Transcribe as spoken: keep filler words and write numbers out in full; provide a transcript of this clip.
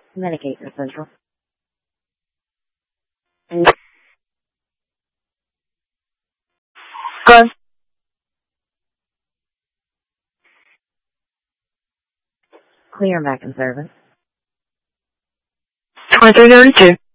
Medicate for Central. Go. Clear and back in service. twenty-three thirty-two.